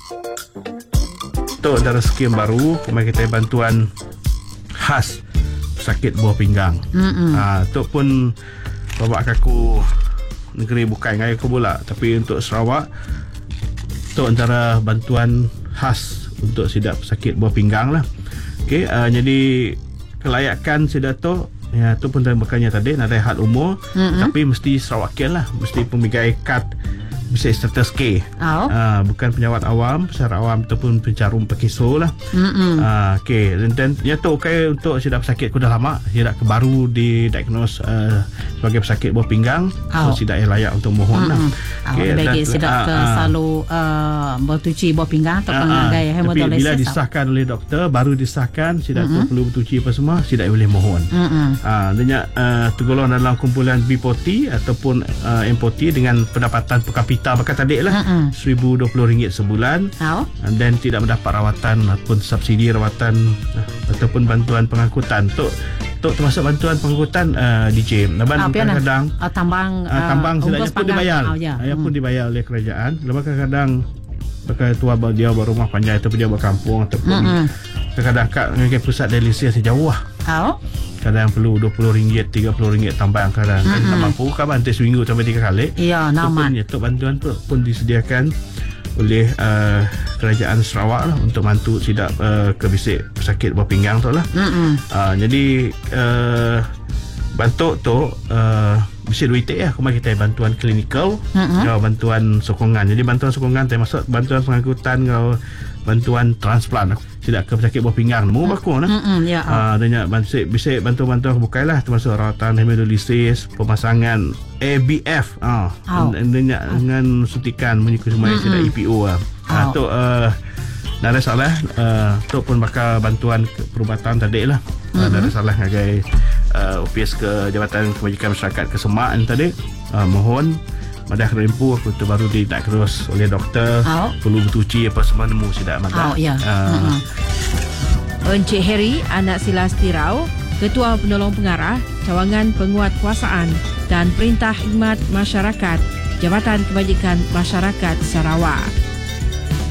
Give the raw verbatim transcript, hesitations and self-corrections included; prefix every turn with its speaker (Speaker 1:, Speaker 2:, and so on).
Speaker 1: Itu antara skim baru kemarin kita bantuan khas sakit buah pinggang. Ha, itu pun bapak kaku negeri bukan dengan aku pula, tapi untuk Sarawak itu antara bantuan khas untuk sidap sakit buah pinggang lah. Okey, uh, jadi kelayakan sidat tu ya, tu pun bukannya tadi nak ada had umur, mm-hmm. tapi mesti Sarawakian lah, mesti pemigai kad bisa status K. Oh. Uh, bukan penyawat awam, secara awam ataupun pencarum pekiso lah. Uh, okay. Dan, dan ya tu okay untuk sidap sakit kuda lama, sidap baru didiagnose uh, sebagai pesakit buah pinggang. Oh. So sidap yang layak untuk mohon mm-hmm. lah.
Speaker 2: Okay. Oh, bagi sidap uh, ke uh, selalu uh, bertuci buah pinggang atau uh, pengagai uh, hemodialisis. Tapi bila disahkan oleh doktor, baru disahkan sidap mm-hmm. tu perlu bertuci apa semua, sidap boleh mohon. Mm-hmm. Uh, dan uh, tergolong dalam kumpulan B P O T ataupun uh, M P O T dengan pendapatan per kapita bakat adik lah uh-uh. seribu dua puluh ringgit sebulan. Oh. Dan tidak mendapat rawatan ataupun subsidi rawatan uh, ataupun bantuan pengangkutan. Tok tok termasuk bantuan pengangkutan uh, D J. Naban oh, kadang-kadang uh, tambang
Speaker 1: uh, tambang uh, sedaknya pun dibayar. Oh, ya. Ayah hmm. pun dibayar oleh kerajaan. Lepas kadang-kadang pakai tua dia berumah panjang ataupun dia berkampung ataupun uh-uh. kadang-kadang kat dengan pusat dialisis jauh lah. Oh. Kadang perlu dua puluh ringgit, tiga puluh ringgit tambang kadang. Mm-hmm. Kan tak mampu kan bantai seminggu sampai tiga kali.
Speaker 2: Ya, naman.
Speaker 1: Itu bantuan tu pun disediakan oleh uh, kerajaan Sarawak lah untuk bantu sidap uh, ke bisik pesakit buah pinggang tu lah. Mm-hmm. Uh, jadi uh, bantu tu uh, bisik dua itik lah. Kemarin kita bantuan klinikal, mm-hmm. kalau bantuan sokongan. Jadi bantuan sokongan termasuk bantuan pengangkutan, kalau bantuan transplant tidak ke pesakit buah pinggang mu baku nah. Ya. Ah banyak bisik bisik bantuan-bantuan bukai lah, termasuk rawatan hemodialisis, pemasangan A B F ah oh. dengan dengan suntikan menyukai semua tidak E P O ah. Ah tu uh, dah ada salah uh, tu pun bakal bantuan perubatan tadi lah. Mm-hmm. Dah ada salah ngagai uh, ofis ke Jabatan Kebajikan Masyarakat ke Semak tadi uh, mohon madah rempu aku tu baru didiagnose oleh doktor. Oh. Perlu bertuci apa semua nemu sidak madah.
Speaker 2: Oh ya. Uh. Mm-hmm. Encik Harry Anak Silasti Rao, Ketua Penolong Pengarah Cawangan Penguatkuasaan dan Perintah Khidmat Masyarakat Jabatan Kebajikan Masyarakat Sarawak.